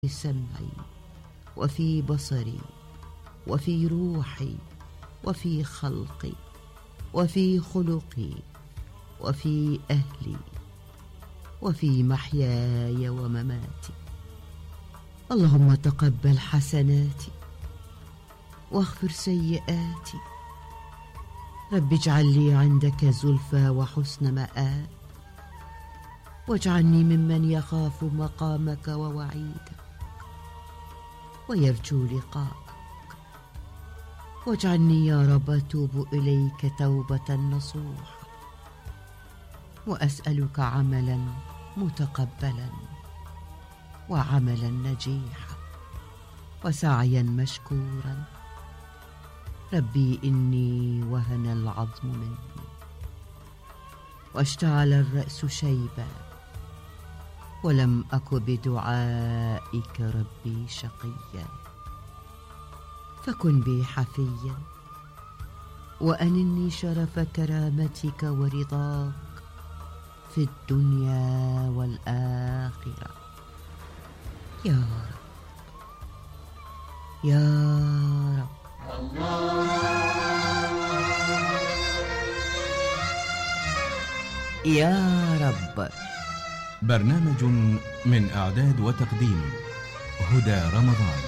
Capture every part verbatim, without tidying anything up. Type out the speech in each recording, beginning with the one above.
سمعي وفي بصري وفي روحي وفي خلقي وفي خلقي وفي أهلي وفي محياي ومماتي. اللهم تقبل حسناتي واغفر سيئاتي. رب اجعل لي عندك زلفى وحسن مآب، واجعلني ممن يخاف مقامك ووعيدك ويرجو لقاءك. واجعلني يا رب أتوب إليك توبة نصوحة، وأسألك عملا متقبلا وعملا نجيحا وسعيا مشكورا. ربي إني وهن العظم مني واشتعل الرأس شيبا، ولم أك بدعائك ربي شقيا. فكن بي حفيا وأنني شرف كرامتك ورضاك في الدنيا والآخرة يا رب يا رب. يا رب. برنامج من إعداد وتقديم هدى رمضان.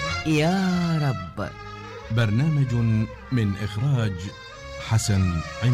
يا رب. برنامج من إخراج حسن عماد.